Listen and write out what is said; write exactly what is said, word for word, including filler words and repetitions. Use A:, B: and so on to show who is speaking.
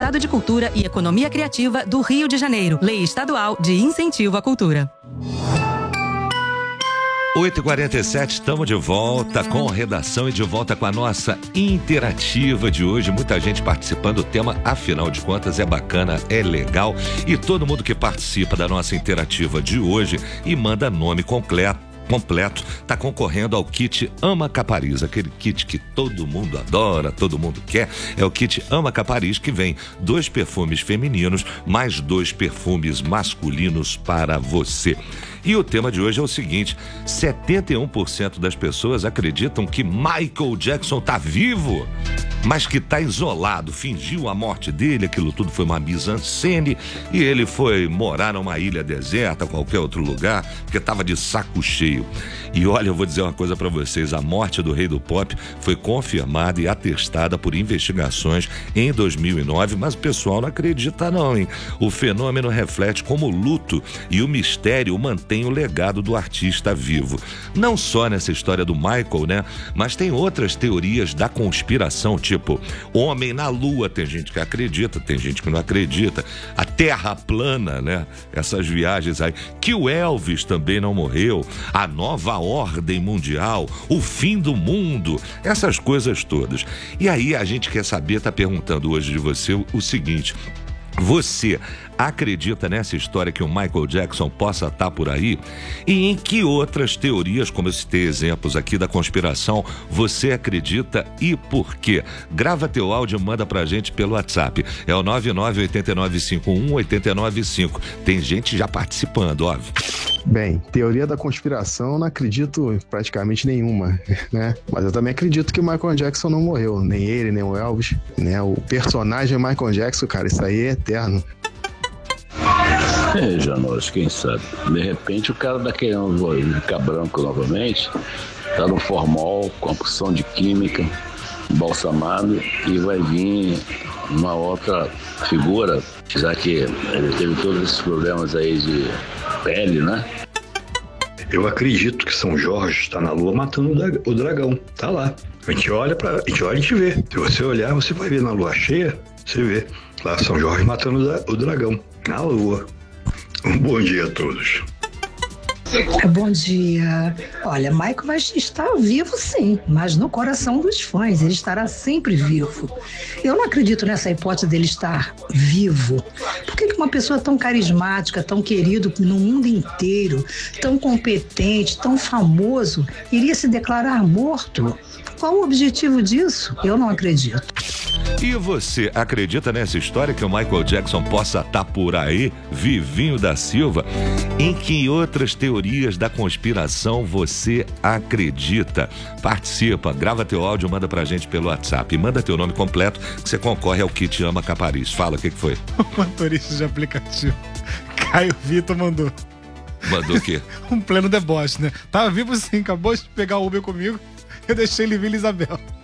A: Estado de Cultura e Economia Criativa do Rio de Janeiro. Lei Estadual de Incentivo à Cultura.
B: oito e quarenta e sete, estamos de volta com redação e de volta com a nossa interativa de hoje. Muita gente participando, o tema, afinal de contas, é bacana, é legal. E todo mundo que participa da nossa interativa de hoje e manda nome completo, completo, tá concorrendo ao kit Ama Capariz, aquele kit que todo mundo adora, todo mundo quer. É o kit Ama Capariz, que vem dois perfumes femininos mais dois perfumes masculinos para você. E o tema de hoje é o seguinte: setenta e um por cento das pessoas acreditam que Michael Jackson tá vivo, mas que tá isolado, fingiu a morte dele, aquilo tudo foi uma mise-en-scène e ele foi morar numa ilha deserta, qualquer outro lugar, porque tava de saco cheio. E olha, eu vou dizer uma coisa pra vocês, a morte do rei do pop foi confirmada e atestada por investigações em dois mil e nove, mas o pessoal não acredita não, hein? O fenômeno reflete como o luto e o mistério mantém o legado do artista vivo. Não só nessa história do Michael, né? Mas tem outras teorias da conspiração, tipo homem na lua, tem gente que acredita, tem gente que não acredita, a terra plana, né? Essas viagens aí, que o Elvis também não morreu, a nova ordem mundial, o fim do mundo, essas coisas todas. E aí a gente quer saber, tá perguntando hoje de você o, o seguinte: você acredita nessa história que o Michael Jackson possa estar por aí? E em que outras teorias, como eu citei exemplos aqui da conspiração, você acredita e por quê? Grava teu áudio e manda pra gente pelo WhatsApp. É o nove nove oito nove cinco um oito nove cinco. Tem gente já participando, óbvio.
C: Bem, teoria da conspiração não acredito em praticamente nenhuma, né? Mas eu também acredito que o Michael Jackson não morreu, nem ele, nem o Elvis, né? O personagem Michael Jackson, cara, isso aí é eterno.
D: É, Janos, quem sabe? De repente o cara tá querendo ficar branco novamente, tá no formol, com a porção de química, balsamado, e vai vir uma outra figura, já que ele teve todos esses problemas aí de pele, né?
E: Eu acredito que São Jorge está na lua matando o dragão, tá lá. A gente olha pra, a gente olha e a gente vê. Se você olhar, você vai ver na lua cheia, você vê lá São Jorge matando o dragão, na lua. Um bom dia a todos.
F: Bom dia. Olha, Michael vai estar vivo sim, mas no coração dos fãs, ele estará sempre vivo. Eu não acredito nessa hipótese dele estar vivo. Por que uma pessoa tão carismática, tão querido no mundo inteiro, tão competente, tão famoso, iria se declarar morto? Qual o objetivo disso? Eu não acredito.
B: E você acredita nessa história que o Michael Jackson possa estar por aí, vivinho da Silva? Em que outras teorias da conspiração você acredita? Participa, grava teu áudio, manda pra gente pelo WhatsApp. Manda teu nome completo que você concorre ao kit Ama Capariz. Fala, o que, que foi?
G: O motorista de aplicativo Caio Vitor mandou.
B: Mandou o quê?
G: Um pleno deboche, né? Tava vivo sim, acabou de pegar o Uber comigo. Eu deixei ele vir, Isabel.